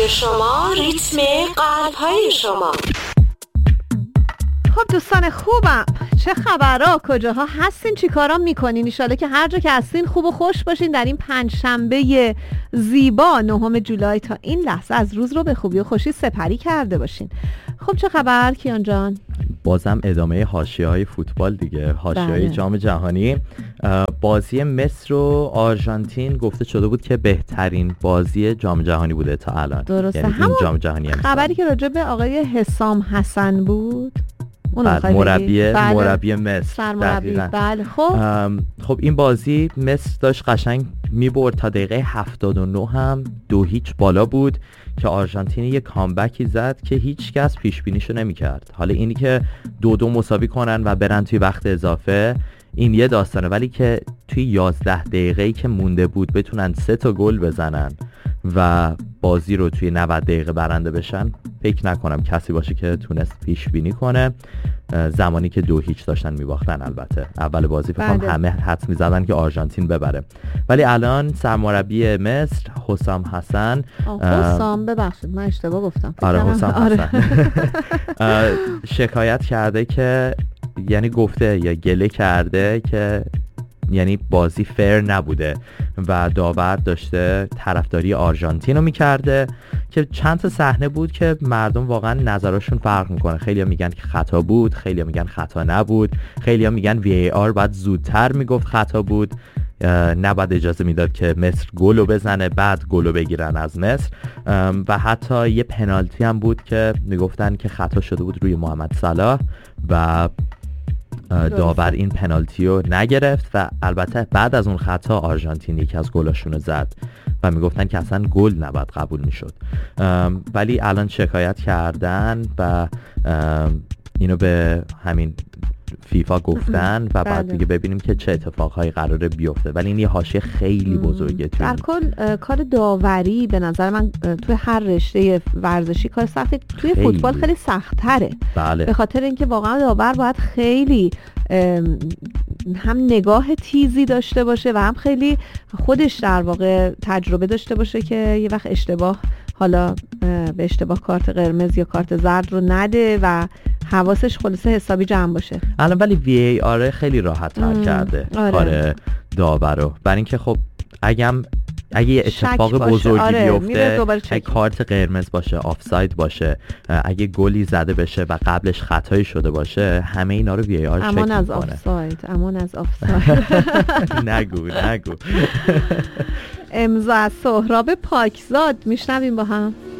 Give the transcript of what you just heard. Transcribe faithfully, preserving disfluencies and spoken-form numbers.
رادیو شما، ریتم قلب‌های شما. خب دوستان خوبم، چه خبرها؟ کجاها هستین؟ چی کارا میکنین؟ انشالله که هر جا که هستین خوب و خوش باشین در این پنجشنبه زیبا نهم جولای تا این لحظه از روز رو به خوبی و خوشی سپری کرده باشین. خب چه خبر کیان جان؟ بازم ادامه حاشیه‌های فوتبال دیگه، حاشیه‌های جام جهانی. بازی مصر و آرژانتین گفته شده بود که بهترین بازی جام جهانی بوده تا الان. درسته، یعنی این جام جهانی امسال. خبری که راجع به آقای حسام حسن بود، بله، مربی بله. مربی مصر سرمربی. بله خب خب این بازی مصر داشت قشنگ میبرد تا دقیقه هفتاد و نه هم دو هیچ بالا بود که آرژانتین یک کامبکی زد که هیچ کس پیش بینیشو نمی‌کرد. حالا اینی که دو دو مساوی کنن و برن توی وقت اضافه این یه داستانه، ولی که توی یازده دقیقه‌ای که مونده بود بتونن سه تا گل بزنن و بازی رو توی نود دقیقه برنده بشن، فکر نکنم کسی باشه که تونست پیش بینی کنه. زمانی که دو هیچ داشتن میباختن، البته اول بازی فکر کنم همه حدس میزدن که آرژانتین ببره، ولی الان سرمربی مصر حسام حسن حسام ببخشید من اشتباه گفتم. آره حسام حسن شکایت کرده که یعنی گفته یا گله کرده که یعنی بازی فیر نبوده و داور داشته طرفداری آرژانتین رو میکرده که چند تا صحنه بود که مردم واقعا نظرشون فرق میکنه. خیلی‌ها میگن که خطا بود، خیلی‌ها میگن خطا نبود، خیلی‌ها میگن وی ای آر باید زودتر میگفت خطا بود، نباید اجازه میداد که مصر گلو بزنه بعد گلو بگیرن از مصر، و حتی یه پنالتی هم بود که میگفتن که خطا شده بود روی محمد صلاح و داور این پنالتی رو نگرفت و البته بعد از اون خطا آرژانتین یکی از گلاشون رو زد و میگفتن که اصلا گل نباید قبول میشد، ولی الان شکایت کردن و اینو به همین فیفا گفتن و بعد دیگه ببینیم که چه اتفاقهایی قراره بیفته. ولی این یه حاشیه خیلی بزرگه. در کل کار داوری به نظر من توی هر رشته ورزشی کار سختی، توی خیلی. فوتبال خیلی سخت‌تره. بله. به خاطر اینکه واقعا داور باید خیلی هم نگاه تیزی داشته باشه و هم خیلی خودش در واقع تجربه داشته باشه که یه وقت اشتباه حالا به اشتباه کارت قرمز یا کارت زرد رو نده و حواسش خلاصه حسابی جمع باشه. الان ولی وی ای آر خیلی راحت تر کرده آره. کار داور رو، برای اینکه خب اگه اگه یه اتفاق بزرگی آره. بیفته، اگه کارت قرمز باشه، آفساید باشه، اگه گلی زده بشه و قبلش خطایی شده باشه، همه اینا رو وی ای آر چک میکنه. امان از آفساید، امان از آفساید. نگو نگو. امضا از سهراب پاکزاد، میشنویم با هم.